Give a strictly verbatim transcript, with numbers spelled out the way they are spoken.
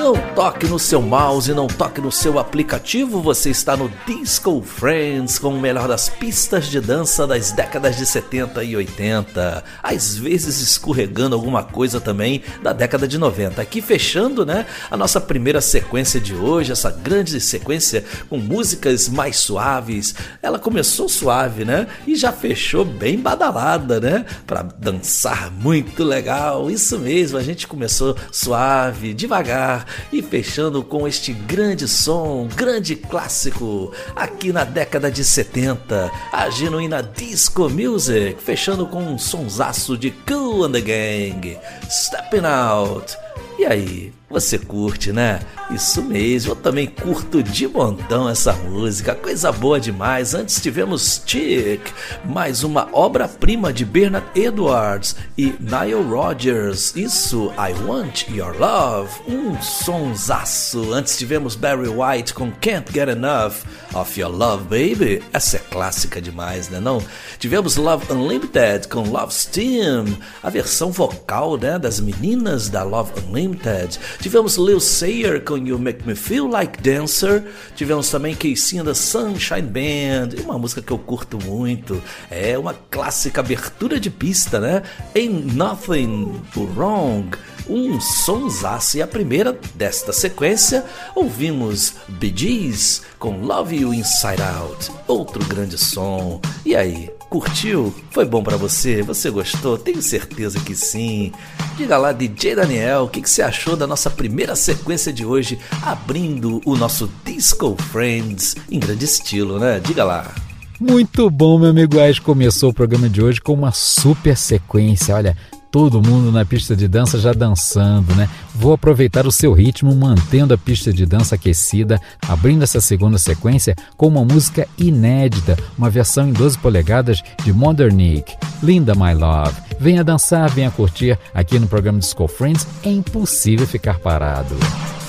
Não toque no seu mouse, não toque no seu aplicativo, você está no Disco Friends com o melhor das pistas de dança das décadas de setenta e oitenta, às vezes escorregando alguma coisa também da década de noventa. Aqui fechando, né, a nossa primeira sequência de hoje, essa grande sequência com músicas mais suaves. Ela começou suave, né, e já fechou bem badalada, né, para dançar muito legal. Isso mesmo, a gente começou suave, devagar, e fechando com este grande som, grande clássico, aqui na década de setenta, a genuína disco music, fechando com um sonsaço de Kool and the Gang, Stepping Out. E aí, você curte, né? Isso mesmo, eu também curto de montão essa música, coisa boa demais. Antes tivemos Chick, mais uma obra-prima de Bernard Edwards e Nile Rodgers, isso, I Want Your Love, um sonsaço. Antes tivemos Barry White com Can't Get Enough of Your Love Baby, essa é clássica demais, né não? Tivemos Love Unlimited com Love Steam, a versão vocal, né, das meninas da Love Unlimited. Tivemos Lil Sayer com You Make Me Feel Like Dancer. Tivemos também Casey and the Sunshine Band, uma música que eu curto muito, é uma clássica abertura de pista, né? Ain't Nothing Wrong, um sonsaço. E a primeira desta sequência ouvimos Bee Gees com Love You Inside Out, outro grande som. E aí, curtiu? Foi bom pra você? Você gostou? Tenho certeza que sim. Diga lá, D J Daniel, o que, que você achou da nossa primeira sequência de hoje, abrindo o nosso Disco Friends em grande estilo, né? Diga lá. Muito bom, meu amigo Ash. Começou o programa de hoje com uma super sequência. Olha, todo mundo na pista de dança já dançando, né? Vou aproveitar o seu ritmo, mantendo a pista de dança aquecida, abrindo essa segunda sequência com uma música inédita, uma versão em doze polegadas de Modernic, Linda My Love. Venha dançar, venha curtir aqui no programa Disco Friends, é impossível ficar parado.